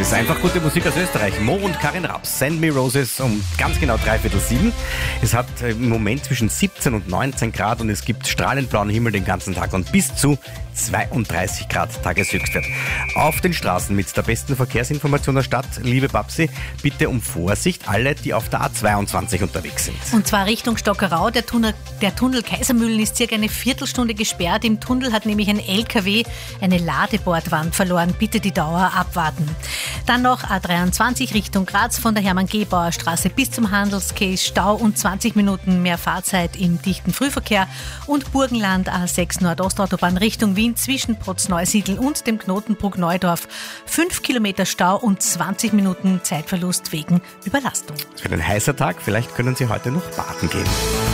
ist einfach gute Musik aus Österreich. Mo und Karin Raps, Send Me Roses um ganz genau 6:45. Es hat im Moment zwischen 17 und 19 Grad und es gibt strahlend blauen Himmel den ganzen Tag und bis zu 32 Grad Tageshöchstwert. Auf den Straßen mit der besten Verkehrsinformation der Stadt, liebe Babsi, bitte um Vorsicht, alle, die auf der A22 unterwegs sind. Und zwar Richtung Stockerau. Der Tunnel Kaisermühlen ist circa eine Viertelstunde gesperrt. Im Tunnel hat nämlich ein LKW eine Ladebordwand verloren. Bitte die Dauer abwarten. Dann noch A23 Richtung Graz von der Hermann-Gebauer-Straße bis zum Handelscase. Stau und 20 Minuten mehr Fahrzeit im dichten Frühverkehr. Und Burgenland A6 Nordostautobahn Richtung Wien zwischen Protzneusiedl und dem Knotenbruck Neudorf. 5 Kilometer Stau und 20 Minuten Zeitverlust wegen Überlastung. Es wird ein heißer Tag, vielleicht können Sie heute noch baden gehen.